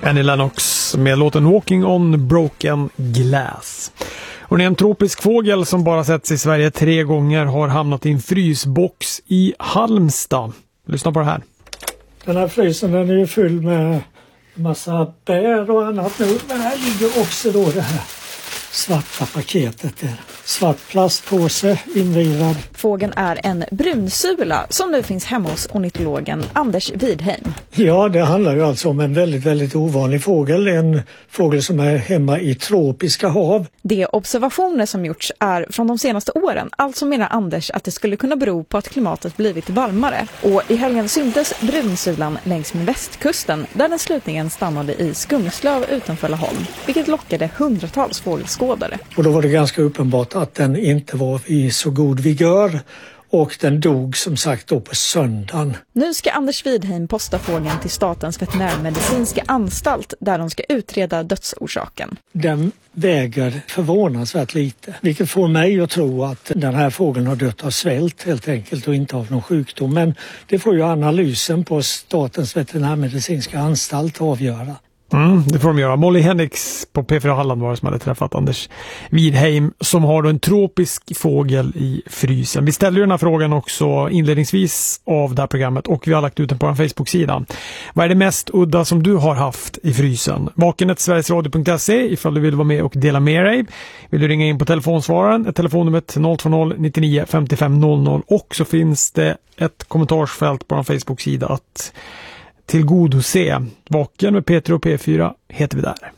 Annie Lennox med låten Walking on Broken Glass. Och en tropisk fågel som bara setts i Sverige 3 gånger har hamnat i en frysbox i Halmstad. Lyssna på det här. Den här frysen den är ju full med massa bär och annat nu. Men här ligger också då det här svarta paketet där. Svart plastpåse invirad. Fågeln är en brunsula som nu finns hemma hos ornitologen Anders Widheim. Ja, det handlar ju alltså om en väldigt, väldigt ovanlig fågel. En fågel som är hemma i tropiska hav. De observationer som gjorts är från de senaste åren. Alltså menar Anders att det skulle kunna bero på att klimatet blivit varmare. Och i helgen syntes brunsulan längs med västkusten där den slutligen stannade i Skumslöv utanför Laholm. Vilket lockade hundratals fågelskådare. Och då var det ganska uppenbart att den inte var i så god vigör och den dog som sagt då på söndagen. Nu ska Anders Widheim posta fågeln till Statens veterinärmedicinska anstalt där de ska utreda dödsorsaken. Den väger förvånansvärt lite, vilket får mig att tro att den här fågeln har dött av svält helt enkelt och inte av någon sjukdom. Men det får ju analysen på Statens veterinärmedicinska anstalt avgöra. Det får de göra. Molly Henriks på P4 Halland var det som hade träffat Anders Widheim som har då en tropisk fågel i frysen. Vi ställer ju den här frågan också inledningsvis av det här programmet och vi har lagt ut den på en Facebook-sida. Vad är det mest udda som du har haft i frysen? vakenet.sverigesradio.se ifall du vill vara med och dela med dig. Vill du ringa in på telefonsvararen, telefonnumret 020 99 55 00 och så finns det ett kommentarsfält på en Facebook-sida att tillgodose. Vaken med Peter och P4 heter vi där.